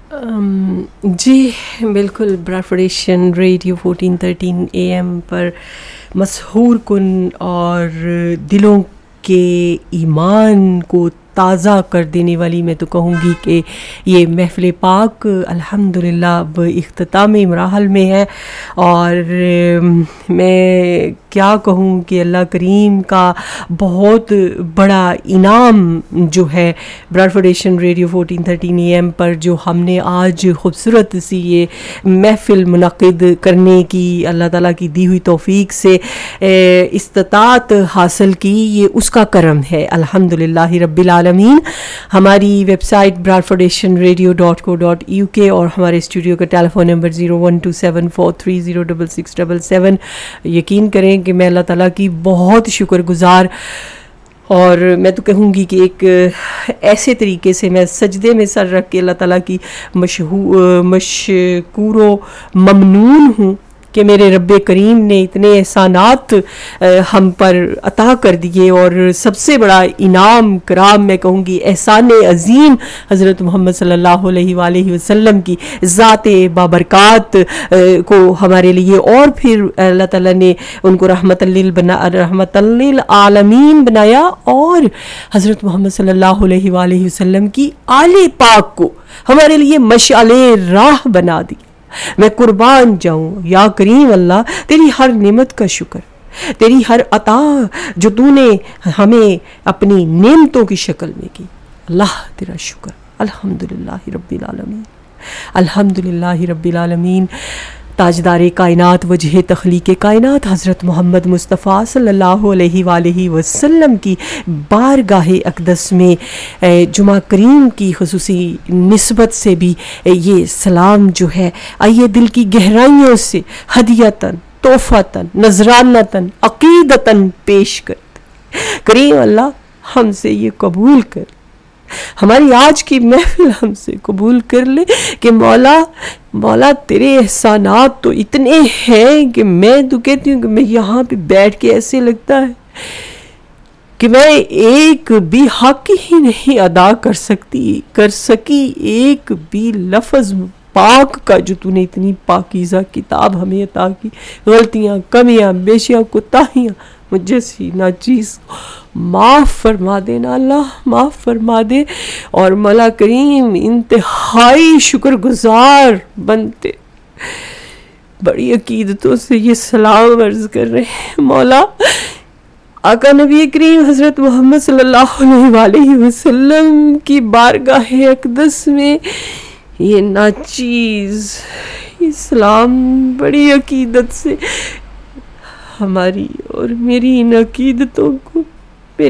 جی بالکل، براڈفورڈیشن radio 1413 AM پر مسحور کن اور دلوں کے ایمان کو تازہ کر دینے والی میں تو کہوں گی کہ یہ محفل پاک الحمدللہ اب اختتامی مراحل میں ہے، اور میں کیا کہوں کہ اللہ کریم کا بہت بڑا انعام جو ہے براڈفورڈیشن ریڈیو 1413 AM پر جو ہم نے آج خوبصورت سی یہ محفل منعقد کرنے کی اللہ تعالیٰ کی دی ہوئی توفیق سے استطاعت حاصل کی، یہ اس کا کرم ہے الحمدللہ رب العالمین۔ ہماری ویب سائٹ bradfordnationradio.co.uk اور ہمارے اسٹوڈیو کا ٹیلی فون نمبر 0127430667۔ یقین کریں کہ میں اللہ تعالیٰ کی بہت شکر گزار، اور میں تو کہوں گی کہ ایک ایسے طریقے سے میں سجدے میں سر رکھ کے اللہ تعالیٰ کی مشکور و ممنون ہوں کہ میرے رب کریم نے اتنے احسانات ہم پر عطا کر دیے، اور سب سے بڑا انعام کرام میں کہوں گی احسان عظیم حضرت محمد صلی اللہ علیہ وآلہ وسلم کی ذات بابرکات کو ہمارے لیے، اور پھر اللہ تعالیٰ نے ان کو رحمت للعالمین بنایا، اور حضرت محمد صلی اللہ علیہ وآلہ وسلم کی آل پاک کو ہمارے لیے مشعل راہ بنا دی۔ میں قربان جاؤں یا کریم اللہ تیری ہر نعمت کا شکر، تیری ہر عطا جو تو نے ہمیں اپنی نعمتوں کی شکل میں کی، اللہ تیرا شکر الحمدللہ رب العالمین، الحمدللہ رب العالمین۔ تاجدار کائنات وجہ تخلیق کائنات حضرت محمد مصطفیٰ صلی اللہ علیہ وآلہ وسلم کی بارگاہ اقدس میں جمعہ کریم کی خصوصی نسبت سے بھی یہ سلام جو ہے آئیے دل کی گہرائیوں سے ہدیتاً، تحفتاً، نذرانتاً، عقیدتاً پیش کرتے۔ کریم اللہ ہم سے یہ قبول کر، ہماری آج کی محفل ہم سے قبول کر لے کہ مولا تیرے احسانات تو اتنے ہیں کہ میں تو کہتی ہوں کہ میں یہاں پہ بیٹھ کے ایسے لگتا ہے کہ میں ایک بھی حق ہی نہیں ادا کر سکی ایک بھی لفظ پاک کا جو تو نے اتنی پاکیزہ کتاب ہمیں عطا کی۔ غلطیاں، کمیاں، بیشیاں، کوتاہیاں مجھ جیسی ناچیز معاف فرما دینا اللہ، معاف فرما دے، اور مولا کریم انتہائی شکر گزار بنتے بڑی عقیدتوں سے یہ سلام عرض کر رہے ہیں۔ مولا آقا نبی کریم حضرت محمد صلی اللہ علیہ وآلہ وسلم کی بارگاہ اقدس میں یہ ناچیز یہ سلام بڑی عقیدت سے ہماری اور میری ان عقیدتوں کو